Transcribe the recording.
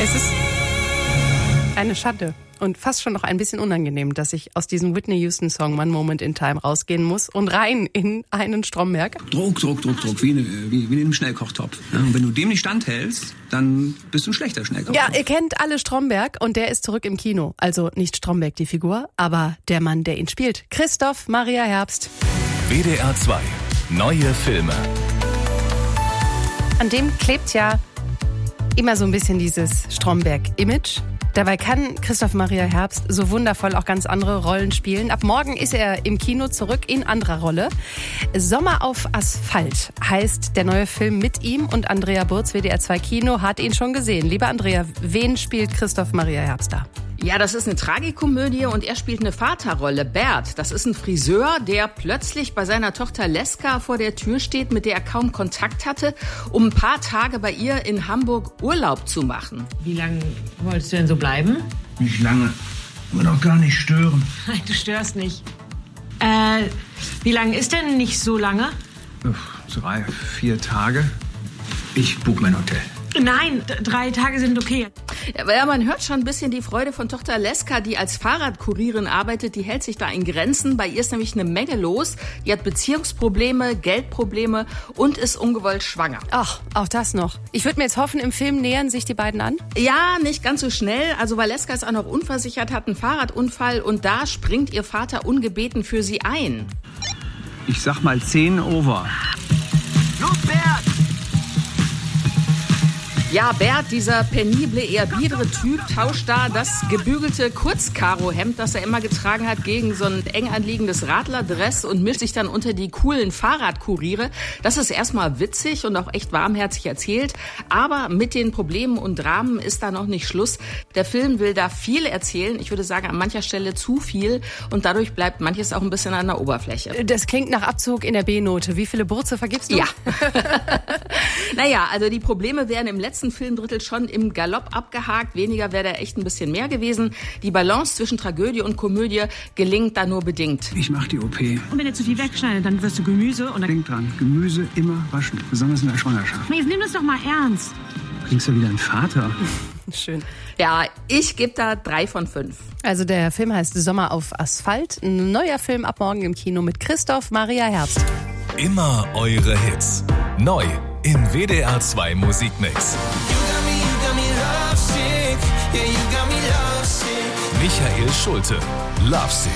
Es ist eine Schande und fast schon noch ein bisschen unangenehm, dass ich aus diesem Whitney Houston-Song One Moment in Time rausgehen muss und rein in einen Stromberg. Druck, wie in einem Schnellkochtopf. Ja, und wenn du dem nicht standhältst, dann bist du ein schlechter Schnellkochtopf. Ja, ihr kennt alle Stromberg und der ist zurück im Kino. Also nicht Stromberg die Figur, aber der Mann, der ihn spielt. Christoph Maria Herbst. WDR 2. Neue Filme. An dem klebt ja immer so ein bisschen dieses Stromberg-Image. Dabei kann Christoph Maria Herbst so wundervoll auch ganz andere Rollen spielen. Ab morgen ist er im Kino zurück in anderer Rolle. Sommer auf Asphalt heißt der neue Film mit ihm und Andrea Burz, WDR 2 Kino, hat ihn schon gesehen. Liebe Andrea, wen spielt Christoph Maria Herbst da? Ja, das ist eine Tragikomödie und er spielt eine Vaterrolle. Bert, das ist ein Friseur, der plötzlich bei seiner Tochter Leska vor der Tür steht, mit der er kaum Kontakt hatte, um ein paar Tage bei ihr in Hamburg Urlaub zu machen. Wie lange wolltest du denn so bleiben? Nicht lange. Nur doch gar nicht stören. Nein, du störst nicht. Wie lange ist denn nicht so lange? 3, 4 Tage. Ich buche mein Hotel. Nein, 3 Tage sind okay. Ja, man hört schon ein bisschen die Freude von Tochter Leska, die als Fahrradkurierin arbeitet. Die hält sich da in Grenzen. Bei ihr ist nämlich eine Menge los. Die hat Beziehungsprobleme, Geldprobleme und ist ungewollt schwanger. Ach, auch das noch. Ich würde mir jetzt hoffen, im Film nähern sich die beiden an. Ja, nicht ganz so schnell. Also weil Leska ist auch noch unversichert, hat einen Fahrradunfall und da springt ihr Vater ungebeten für sie ein. Ich sag mal 10 over. Los, Bert! Ja, Bert, dieser penible, eher biedere Typ, tauscht da das gebügelte Kurzkarohemd, das er immer getragen hat, gegen so ein eng anliegendes Radlerdress und mischt sich dann unter die coolen Fahrradkuriere. Das ist erstmal witzig und auch echt warmherzig erzählt, aber mit den Problemen und Dramen ist da noch nicht Schluss. Der Film will da viel erzählen, ich würde sagen an mancher Stelle zu viel und dadurch bleibt manches auch ein bisschen an der Oberfläche. Das klingt nach Abzug in der B-Note. Wie viele Burze vergibst du? Ja. Naja, also die Probleme werden im letzten Filmdrittel schon im Galopp abgehakt. Weniger wäre da echt ein bisschen mehr gewesen. Die Balance zwischen Tragödie und Komödie gelingt da nur bedingt. Ich mach die OP. Und wenn er zu viel wegschneidet, dann wirst du Gemüse und dann... Denk dran, Gemüse immer waschen. Besonders in der Schwangerschaft. Jetzt nimm das doch mal ernst. Du klingst ja wieder ein Vater. Schön. Ja, ich gebe da 3 von 5. Also der Film heißt Sommer auf Asphalt. Ein neuer Film ab morgen im Kino mit Christoph Maria Herbst. Immer eure Hits. Neu im WDR 2 Musikmix. Michael Schulte, Love Sick.